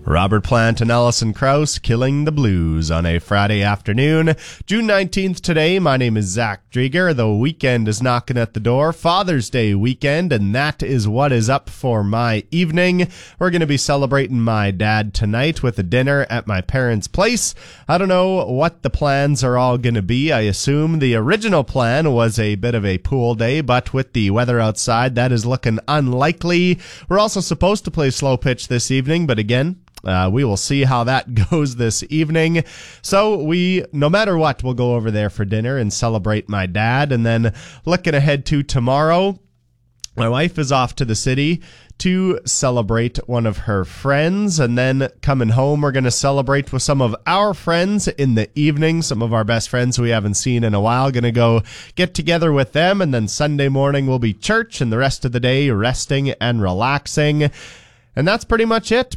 Robert Plant and Alison Krauss, Killing the Blues on a Friday afternoon. June 19th today. My name is Zach Drieger. The weekend is knocking at the door. Father's Day weekend, and that is what is up for my evening. We're going to be celebrating my dad tonight with a dinner at my parents' place. I don't know what the plans are all going to be. I assume the original plan was a bit of a pool day, but with the weather outside, that is looking unlikely. We're also supposed to play slow pitch this evening, but again, we will see how that goes this evening. So no matter what, we'll go over there for dinner and celebrate my dad. And then looking ahead to tomorrow, my wife is off to the city to celebrate one of her friends. And then coming home, we're going to celebrate with some of our friends in the evening. Some of our best friends who we haven't seen in a while. Going to go get together with them. And then Sunday morning will be church, and the rest of the day resting and relaxing. And that's pretty much it.